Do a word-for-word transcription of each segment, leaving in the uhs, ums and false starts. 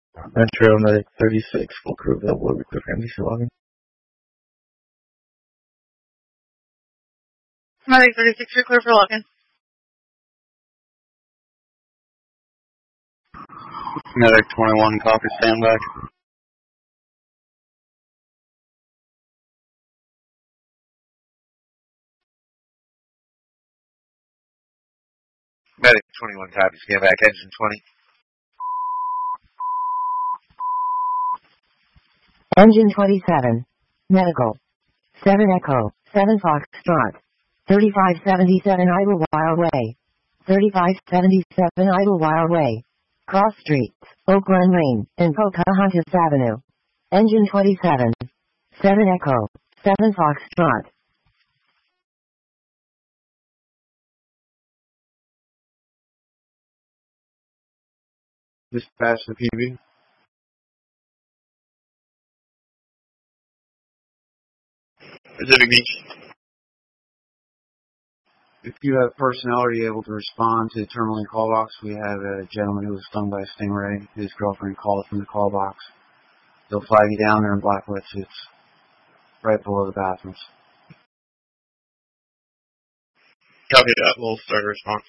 Metro Medic thirty-six, full crew available, request for ambulance login. Medic thirty-six, you're clear for login. Medic twenty-one, copy, stand by. Medic twenty-one, copy, stand back, engine twenty. Engine twenty-seven. Medical. seven Echo. seven Foxtrot. thirty-five seventy-seven Idlewild Way. thirty-five seventy-seven Idlewild Way. Cross Streets, Oakland Lane, and Pocahontas Avenue. Engine twenty-seven. seven Echo. seven Foxtrot. Dispatch the P B. Pacific Beach. If you have personnel, are you able to respond to the terminal and call box? We have a gentleman who was stung by a stingray. His girlfriend called from the call box. They'll flag you down there in black wetsuits, right below the bathrooms. Copy that. We'll start a response.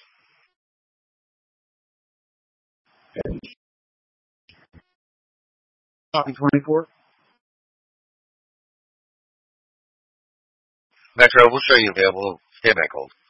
Copy twenty-four. Metro, we'll show you available. Stand back, hold.